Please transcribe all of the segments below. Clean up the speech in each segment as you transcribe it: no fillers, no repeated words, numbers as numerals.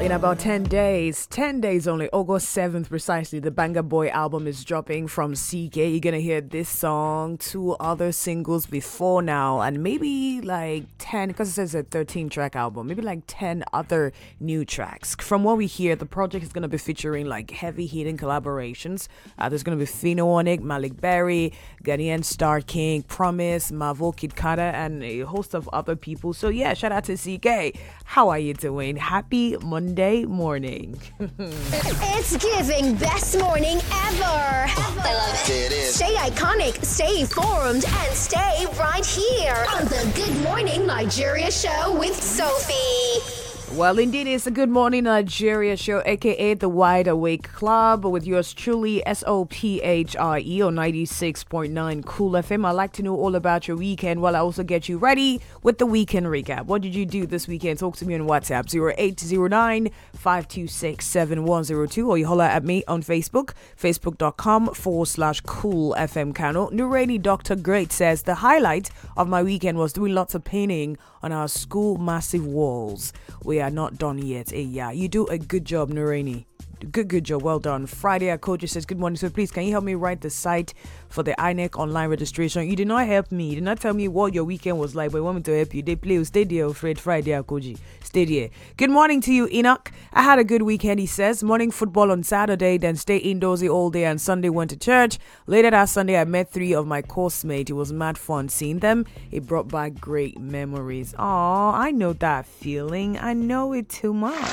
In about 10 days, 10 days only, August 7th precisely, the Banger Boy album is dropping from CK. You're gonna hear this song, 2 other singles before now, and maybe like 10, because it says a 13-track album, maybe like 10 other new tracks. From what we hear, the project is gonna be featuring like heavy-hitting collaborations. There's gonna be Fino on it, Malik Berry, Ghanaian Star King, Promise, Mavo, Kid Kada, and a host of other people. So yeah, shout out to CK. How are you doing? Happy Monday morning. It's giving best morning ever. I love it. Stay iconic, stay informed, and stay right here on the Good Morning Nigeria show with Sophie. Well, indeed, it's a Good Morning Nigeria show, aka the Wide Awake Club, with yours truly, SOPHRE on 96.9 Cool FM. I'd like to know all about your weekend while I also get you ready with the weekend recap. What did you do this weekend? Talk to me on WhatsApp, 0809-526-7102, or you holler at me on Facebook, facebook.com/Cool FM Kano. Nureni Dr. Great says, the highlight of my weekend was doing lots of painting on our school massive walls. We are not done yet. Hey, yeah, you do a good job, Nureni. Good job. Well done. Friday, our coach says, good morning. So please, can you help me write the site for the INEC online registration? You did not help me. You did not tell me what your weekend was like, but I want me to help you. They play. Stay there, Fred. Friday, our coach. Stay there. Good morning to you, Enoch. I had a good weekend, he says. Morning football on Saturday, then stay indoorsy all day, and Sunday went to church. Later that Sunday, I met 3 of my course mates. It was mad fun seeing them. It brought back great memories. Aw, I know that feeling. I know it too much.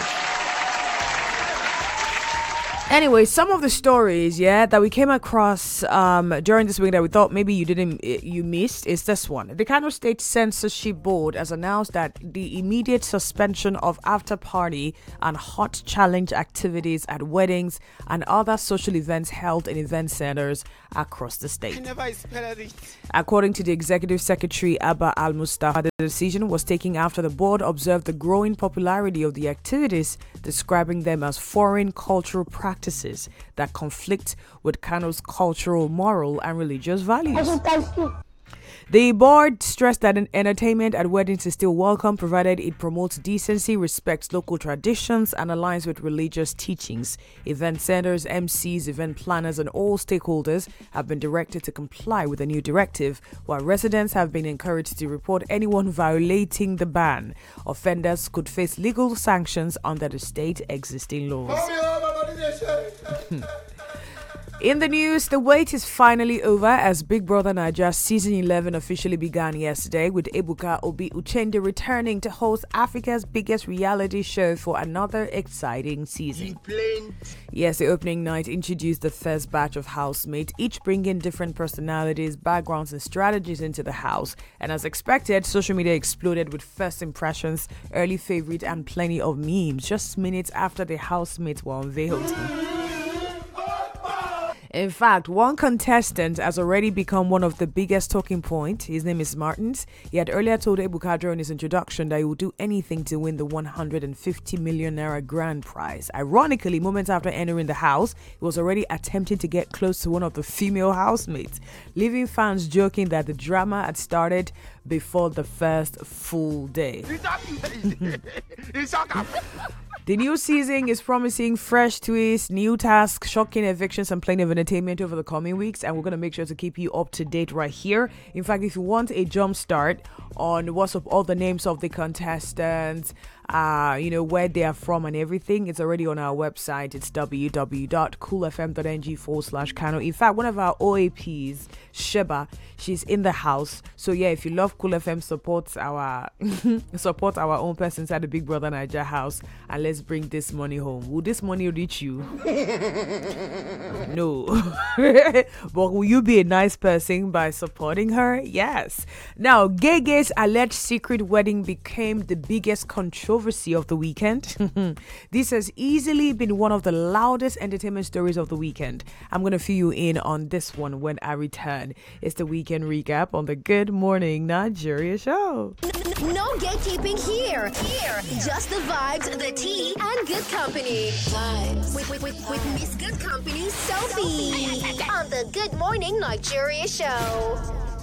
Anyway, some of the stories, that we came across during this week that we thought maybe you missed is this one. The Kano State Censorship Board has announced that the immediate suspension of after party and hot challenge activities at weddings and other social events held in event centers across the state. According to the Executive Secretary Abba Al-Mustafa, the decision was taken after the board observed the growing popularity of the activities, describing them as foreign cultural practices that conflict with Kano's cultural, moral, and religious values. The board stressed that entertainment at weddings is still welcome, provided it promotes decency, respects local traditions, and aligns with religious teachings. Event centers, MCs, event planners, and all stakeholders have been directed to comply with the new directive, while residents have been encouraged to report anyone violating the ban. Offenders could face legal sanctions under the state existing laws. In the news, the wait is finally over as Big Brother Naija Season 11 officially began yesterday, with Ebuka Obi Uchende returning to host Africa's biggest reality show for another exciting season. Yes, the opening night introduced the first batch of housemates, each bringing different personalities, backgrounds, and strategies into the house. And as expected, social media exploded with first impressions, early favorite, and plenty of memes just minutes after the housemates were unveiled. In fact, one contestant has already become one of the biggest talking points. His name is Martins. He had earlier told Ebuka during his introduction that he would do anything to win the 150 million naira grand prize. Ironically, moments after entering the house, he was already attempting to get close to one of the female housemates, leaving fans joking that the drama had started before the first full day. The new season is promising fresh twists, new tasks, shocking evictions, and plenty of entertainment over the coming weeks. And we're going to make sure to keep you up to date right here. In fact, if you want a jump start on what's up, all the names of the contestants, where they are from and everything, it's already on our website. It's www.coolfm.ng/Kano. In fact, one of our OAPs, Sheba, she's in the house. So yeah, if you love Cool FM, support our own person inside the Big Brother Naija house, and let's bring this money home. Will this money reach you? No. But will you be a nice person by supporting her? Yes. Now, Gege's alleged secret wedding became the biggest controversy of the weekend. This has easily been one of the loudest entertainment stories of the weekend. I'm going to fill you in on this one when I return. It's the weekend recap on the Good Morning Nigeria show. No gatekeeping here. Just the vibes, the tea, and good company. Vibes. With Miss Good Company, Sophie. On the Good Morning Nigeria show.